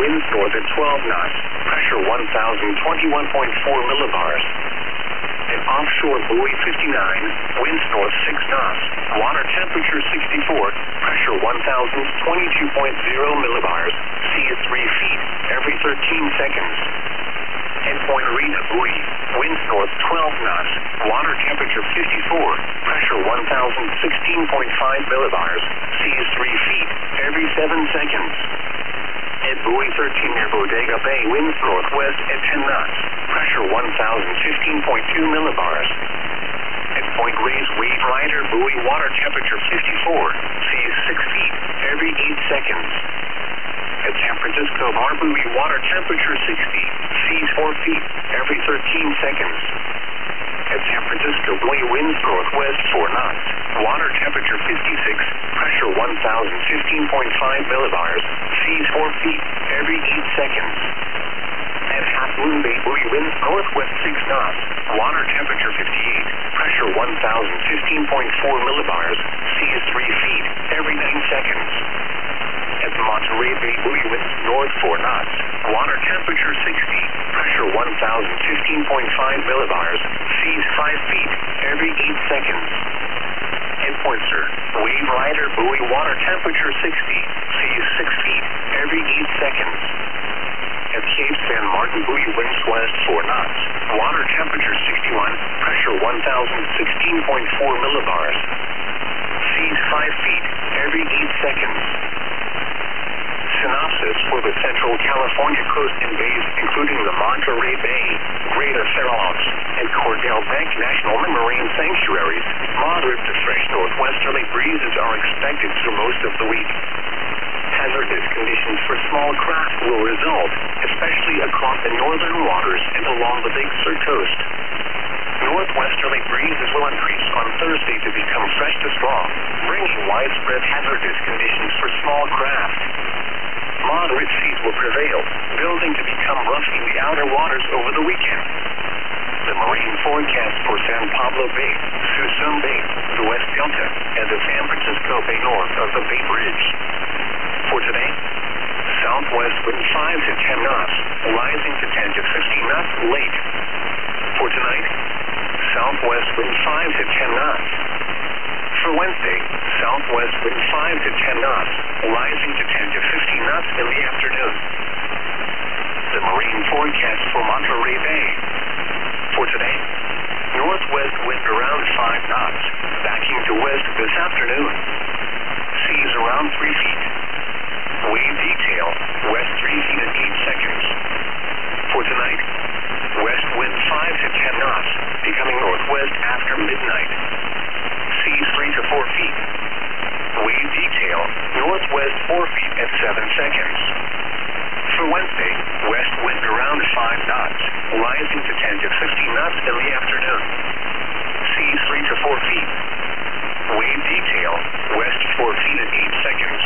winds north at 12 knots, pressure 1,021.4 millibars. And offshore buoy 59, winds north 6 knots, water temperature 64, pressure 1,022.0 millibars, sea at 3 feet, every 13 seconds. And Point Rita buoy, winds north 12 knots, water temperature 54, pressure 1,016.5 millibars, sea is 3 feet, every 7 seconds. At buoy 13 near Bodega Bay, winds northwest at 10 knots, pressure 1,015.2 millibars. At Point Reyes Wave Rider buoy, water temperature 54, sea is 6 feet, every 8 seconds. At San Francisco Bar buoy, water temperature 60, seas 4 feet, every 13 seconds. At San Francisco buoy, winds northwest 4 knots, water temperature 56, pressure 1,015.5 millibars, seas 4 feet, every 8 seconds. At Half Moon Bay buoy, winds northwest 6 knots, water temperature 58, pressure 1,015.4 millibars, sea is 3 feet, every 9 seconds. At Monterey Bay buoy, winds north 4 knots, water temperature 60, pressure 1,015.5 millibars, seas 5 feet, every 8 seconds. At Point Sur, Wave Rider buoy, water temperature 60, seas 6 feet, every 8 seconds. At Cape San Martin buoy, winds west 4 knots, water temperature 61, pressure 1,016.4 millibars, seas 5 feet, every 8 seconds. Synopsis for the Central California coast and bays, including the Monterey Bay, Greater Farallones, and Cordell Bank National Marine Sanctuaries. Moderate to fresh northwesterly breezes are expected through most of the week. Hazardous conditions for small craft will result, especially across the northern waters and along the Big Sur coast. Northwesterly breezes will increase on Thursday to become fresh to strong, bringing widespread hazardous conditions for small craft. Moderate seas will prevail, building to become rough in the outer waters over the weekend. The marine forecast for San Pablo Bay, Suisun Bay, the West Delta, and the San Francisco Bay north of the Bay Bridge. For today, southwest wind 5 to 10 knots, rising to 10 to 15 knots late. For tonight, southwest wind 5 to 10 knots. For Wednesday, southwest wind 5 to 10 knots, rising to 10 to 15 knots in the afternoon. The marine forecast for Monterey Bay. For today, northwest wind around 5 knots, backing to west this afternoon. Seas around 3 feet. Wave detail, west 3 feet at 8 seconds. For tonight, west wind 5 to 10 knots, becoming northwest after midnight. Seas 3 to 4 feet. Wave detail, northwest 4 feet at 7 seconds. For Wednesday, west wind around 5 knots, rising to 10 to 15 knots in the afternoon. Seas 3 to 4 feet. Wave detail, west 4 feet at 8 seconds.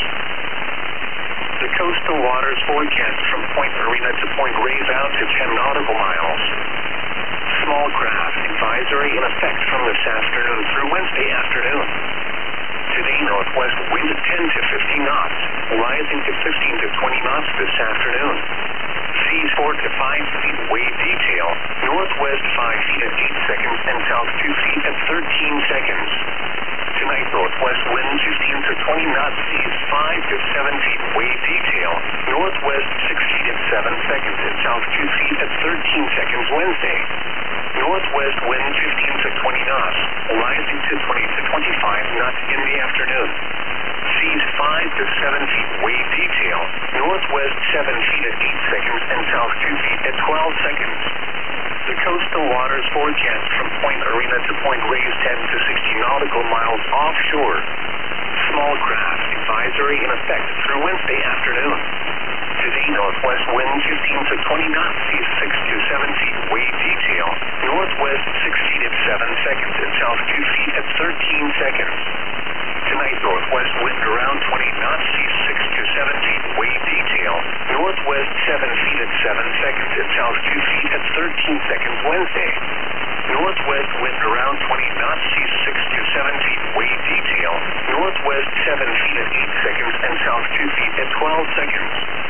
The coastal waters forecast from Point Marina to Point Reyes out to 10 nautical miles. Small craft advisory in effect from this afternoon through Wednesday afternoon. Today, northwest wind at 10 to 15 knots, rising to 15 to 20 knots this afternoon. Seas 4 to 5 feet, wave detail, northwest 5 feet at 8 seconds and south 2 feet at 13 seconds. Tonight, northwest wind 15 to 20 knots, seas 5 to 7 feet, wave detail, northwest 6 feet at 7 seconds and south 2 feet at 13 seconds Wednesday. Northwest wind 15 to 20 knots, rising to 20 to 25 knots in the afternoon. Seas 5 to 7 feet, wave detail, northwest 7 feet at 8 seconds and south 2 feet at 12 seconds. The coastal waters forecast from Point Arena to Point Reyes 10 to 60 nautical miles offshore. Small craft advisory in effect through Wednesday afternoon. Today, northwest wind 15 to 20 knots, seas 6 to 7 feet, wave detail, northwest 6 feet at 7 seconds and south 2 feet at 13 seconds. Tonight, northwest wind around 20 knots, seas 6 to 7 feet, wave detail, northwest 7 feet at 7 seconds and south 2 feet at 13 seconds Wednesday. Northwest wind around 20 knots, seas 6 to 7 feet, wave detail, northwest 7 feet at 8 seconds and south 2 feet at 12 seconds.